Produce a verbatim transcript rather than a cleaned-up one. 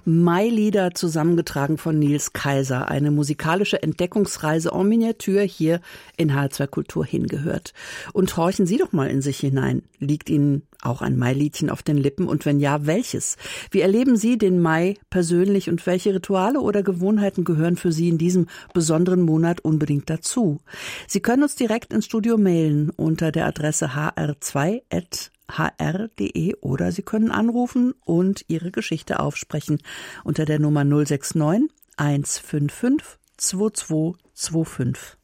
Mai-Lieder zusammengetragen von Nils Kaiser. Eine musikalische Entdeckungsreise en Miniatur hier in H R zwei Kultur hingehört. Und horchen Sie doch mal in sich hinein. Liegt Ihnen auch ein Mai-Liedchen auf den Lippen? Und wenn ja, welches? Wie erleben Sie den Mai persönlich und welche Rituale oder Gewohnheiten gehören für Sie in diesem besonderen Monat unbedingt dazu? Sie können uns direkt ins Studio mailen unter der Adresse h r zwei at h r punkt d e oder Sie können anrufen und Ihre Geschichte aufsprechen unter der Nummer null sechs neun eins fünf fünf zwei zwei zwei fünf.